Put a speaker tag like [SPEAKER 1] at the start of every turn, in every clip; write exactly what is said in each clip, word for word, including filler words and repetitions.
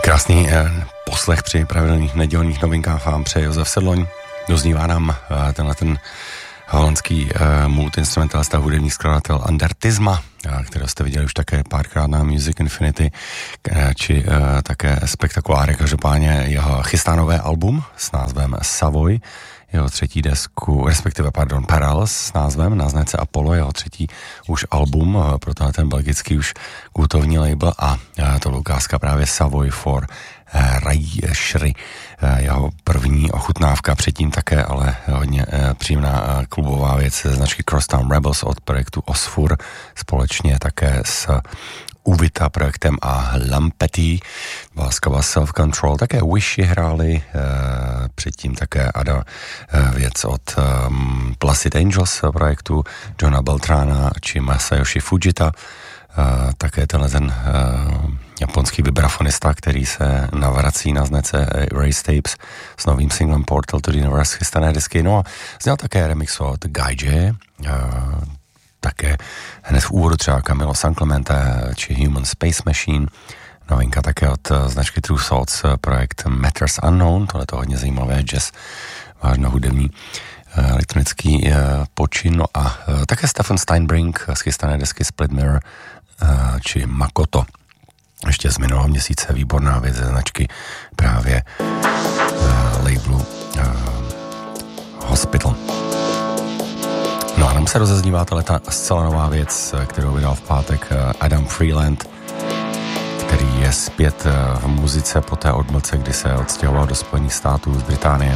[SPEAKER 1] Krásný eh, poslech při pravidelných nedělních novinkách vám přeje Josef Sedloň. Doznívá nám eh, tenhle ten holandský eh, multiinstrumentalista, hudební skladatel Andertisma, eh, kterého jste viděli už také párkrát na Music Infinity, eh, či eh, také spektakulárně, každopádně jeho chystá nové album s názvem Savoy, jeho třetí desku, respektive, pardon, Parallels s názvem Na značce Apollo, jeho třetí už album pro ten belgický už kultovní label a to byla ukázka právě Savoy for Rajšry, jeho první ochutnávka, předtím také ale hodně příjemná klubová věc ze značky Crosstown Rebels od projektu Osfur, společně také s Uvita projektem a Lampety, láskavá Self Control, také Wishi hráli, e, předtím také Ada e, věc od e, Placid Angels projektu Johna Beltrana či Masayoshi Fujita, e, také tenhle ten e, japonský vibrafonista, který se navrací na značce Race Tapes s novým singlem Portal to the Universe chystané disky, no a zněl také remix od Gaijé, e, také hned v úvodu třeba Camilo Sanclemente či Human Space Machine, novinka také od značky True Thoughts, projekt Matters Unknown, tohle to hodně zajímavé, jazz, vážno hudební, elektronický počin, no a také Stefan Steinbrink z chystané desky Split Mirror či Makoto. Ještě z minulého měsíce výborná věc ze značky právě labelu Hospital. No a nám se rozeznívá tato zcela nová věc, kterou vydal v pátek Adam Freeland, který je zpět v muzice po té odmlce, kdy se odstěhoval do Spojených států z Británie.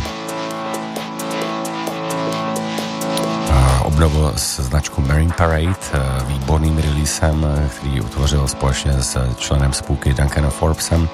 [SPEAKER 1] Obnovil s značkou Marine Parade výborným releasem, který utvořil společně s členem spůlky Duncanem Forbesem.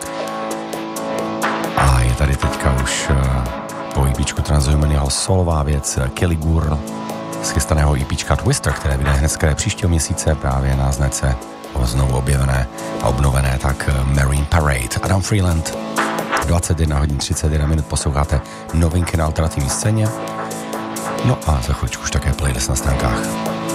[SPEAKER 1] A je tady teďka už po EPčku Transhuman jeho solová věc Kelly Gur z chystaného EPčka Twister, které vyjde hned z příštího měsíce právě na značce znovu objevené a obnovené, tak Marine Parade. Adam Freeland, dvacet jedna hodin třicet jedna minut, posloucháte novinky na alternativní scéně. No a za chvíličku už také playlist na stránkách.